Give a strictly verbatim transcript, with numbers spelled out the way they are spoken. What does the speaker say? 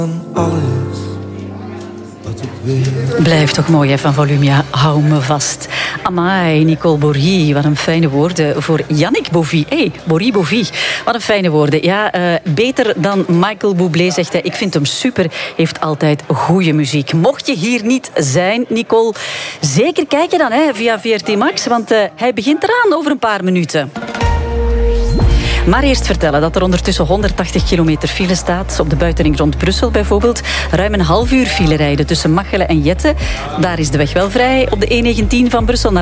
Alles wat ik weet. Blijft toch mooi, hè, van Volumia. Hou me vast. Amai, Nicole Bory. Wat een fijne woorden voor Yannick Bovy. Hé, hey, Bory Bovy. Wat een fijne woorden. Ja, uh, beter dan Michael Bublé, zegt hij. Ik vind hem super. Heeft altijd goede muziek. Mocht je hier niet zijn, Nicole, zeker kijk je dan hè, via V R T Max. Want uh, hij begint eraan over een paar minuten. Maar eerst vertellen dat er ondertussen honderdtachtig kilometer file staat. Op de buitenring rond Brussel bijvoorbeeld. Ruim een half uur file rijden tussen Machelen en Jette. Daar is de weg wel vrij. Op de E negentien van Brussel naar